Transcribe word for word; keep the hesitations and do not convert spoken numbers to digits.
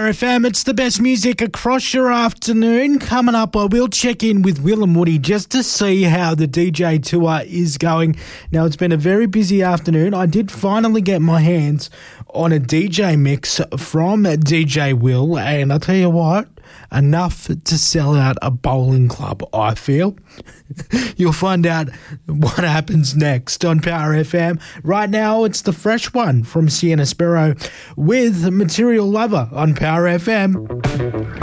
Power F M. It's the best music across your afternoon. Coming up, I will check in with Will and Woody just to see how the D J tour is going. Now, it's been a very busy afternoon. I did finally get my hands on a D J mix from D J Will, and I'll tell you what, enough to sell out a bowling club, I feel. You'll find out what happens next on Power F M. Right now, it's the fresh one from Sienna Sparrow with Material Lover on Power F M.